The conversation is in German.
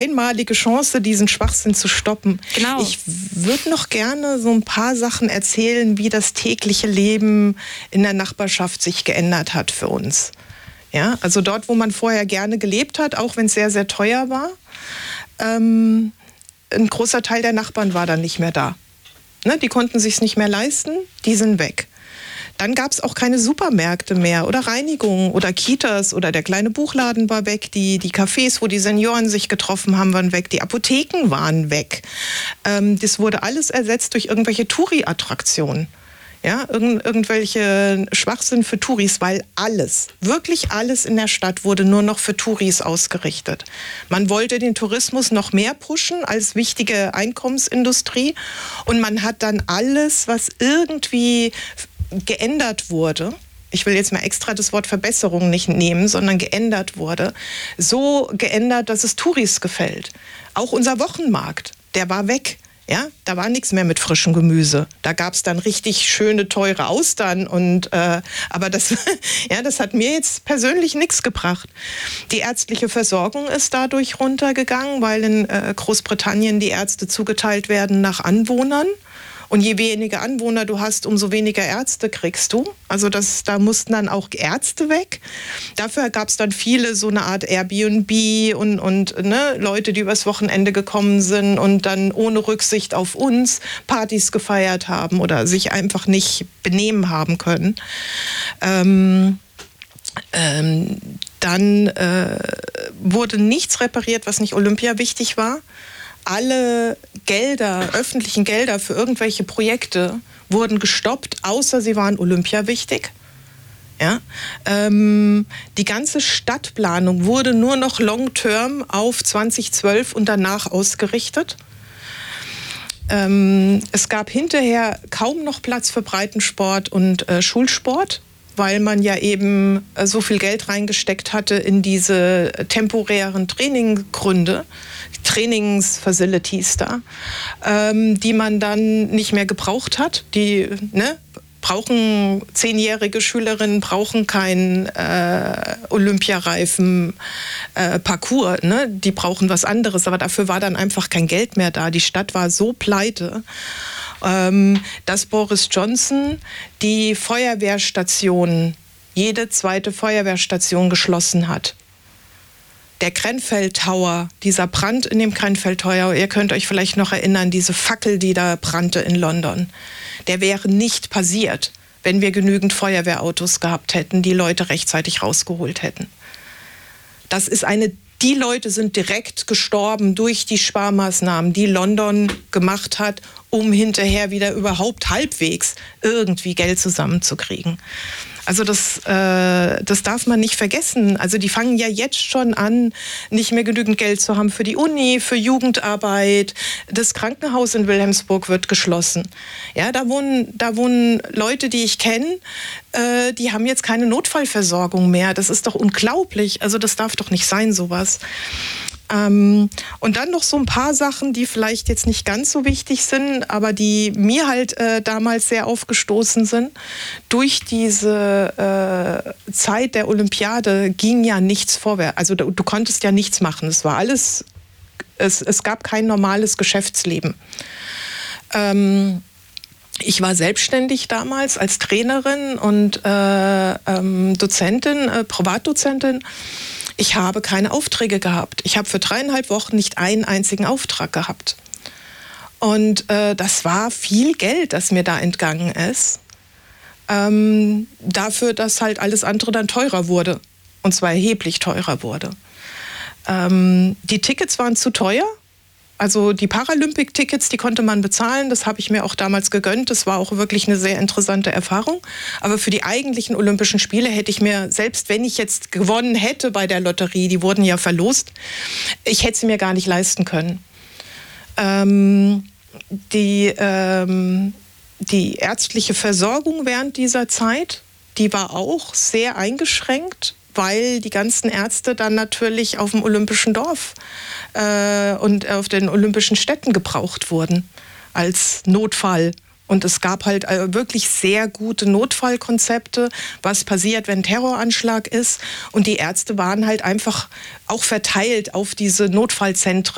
einmalige Chance, diesen Schwachsinn zu stoppen. Genau. Ich würde noch gerne so ein paar Sachen erzählen, wie das tägliche Leben in der Nachbarschaft sich geändert hat für uns. Ja, also dort, wo man vorher gerne gelebt hat, auch wenn es sehr, sehr teuer war, ein großer Teil der Nachbarn war dann nicht mehr da. Ne, die konnten sich's nicht mehr leisten, die sind weg. Dann gab es auch keine Supermärkte mehr oder Reinigungen oder Kitas oder der kleine Buchladen war weg, die Cafés, wo die Senioren sich getroffen haben, waren weg, die Apotheken waren weg. Das wurde alles ersetzt durch irgendwelche Touri-Attraktionen. Ja, irgendwelche Schwachsinn für Touris, weil alles, wirklich alles in der Stadt wurde nur noch für Touris ausgerichtet. Man wollte den Tourismus noch mehr pushen als wichtige Einkommensindustrie und man hat dann alles, was irgendwie geändert wurde, ich will jetzt mal extra das Wort Verbesserung nicht nehmen, sondern geändert wurde, so geändert, dass es Touris gefällt. Auch unser Wochenmarkt, der war weg. Ja, da war nichts mehr mit frischem Gemüse. Da gab es dann richtig schöne, teure Austern. Aber das hat mir jetzt persönlich nichts gebracht. Die ärztliche Versorgung ist dadurch runtergegangen, weil in Großbritannien die Ärzte zugeteilt werden nach Anwohnern. Und je weniger Anwohner du hast, umso weniger Ärzte kriegst du. Also da mussten dann auch Ärzte weg. Dafür gab es dann viele so eine Art Airbnb und Leute, die übers Wochenende gekommen sind und dann ohne Rücksicht auf uns Partys gefeiert haben oder sich einfach nicht benehmen haben können. Dann wurde nichts repariert, was nicht Olympia wichtig war. Alle Gelder, öffentlichen Gelder für irgendwelche Projekte wurden gestoppt, außer sie waren Olympia wichtig. Ja? Die ganze Stadtplanung wurde nur noch long-term auf 2012 und danach ausgerichtet. Es gab hinterher kaum noch Platz für Breitensport und Schulsport, weil man ja eben so viel Geld reingesteckt hatte in diese temporären Trainingsfacilities da, die man dann nicht mehr gebraucht hat. Die brauchen 10-jährige Schülerinnen brauchen keinen Olympiareifen Parcours, ne? Die brauchen was anderes, aber dafür war dann einfach kein Geld mehr da. Die Stadt war so pleite, dass Boris Johnson die Feuerwehrstation, jede zweite Feuerwehrstation geschlossen hat. Der Grenfell Tower, dieser Brand in dem Grenfell Tower, ihr könnt euch vielleicht noch erinnern, diese Fackel, die da brannte in London, der wäre nicht passiert, wenn wir genügend Feuerwehrautos gehabt hätten, die Leute rechtzeitig rausgeholt hätten. Die Leute sind direkt gestorben durch die Sparmaßnahmen, die London gemacht hat, um hinterher wieder überhaupt halbwegs irgendwie Geld zusammenzukriegen. Also das darf man nicht vergessen. Also die fangen ja jetzt schon an, nicht mehr genügend Geld zu haben für die Uni, für Jugendarbeit. Das Krankenhaus in Wilhelmsburg wird geschlossen. Ja, da wohnen Leute, die ich kenne, die haben jetzt keine Notfallversorgung mehr. Das ist doch unglaublich. Also das darf doch nicht sein, sowas. Und dann noch so ein paar Sachen, die vielleicht jetzt nicht ganz so wichtig sind, aber die mir halt damals sehr aufgestoßen sind. Durch diese Zeit der Olympiade ging ja nichts vorwärts. Also du konntest ja nichts machen. Es war alles, es gab kein normales Geschäftsleben. Ich war selbstständig damals als Trainerin und Dozentin, Privatdozentin. Ich habe keine Aufträge gehabt. Ich habe für 3,5 Wochen nicht einen einzigen Auftrag gehabt. Und das war viel Geld, das mir da entgangen ist. Dafür, dass halt alles andere dann teurer wurde. Und zwar erheblich teurer wurde. Die Tickets waren zu teuer. Also die Paralympic-Tickets, die konnte man bezahlen. Das habe ich mir auch damals gegönnt. Das war auch wirklich eine sehr interessante Erfahrung. Aber für die eigentlichen Olympischen Spiele hätte ich mir, selbst wenn ich jetzt gewonnen hätte bei der Lotterie, die wurden ja verlost, ich hätte sie mir gar nicht leisten können. Die ärztliche Versorgung während dieser Zeit, die war auch sehr eingeschränkt, weil die ganzen Ärzte dann natürlich auf dem Olympischen Dorf und auf den Olympischen Städten gebraucht wurden als Notfall. Und es gab halt wirklich sehr gute Notfallkonzepte, was passiert, wenn ein Terroranschlag ist. Und die Ärzte waren halt einfach auch verteilt auf diese Notfallzentren.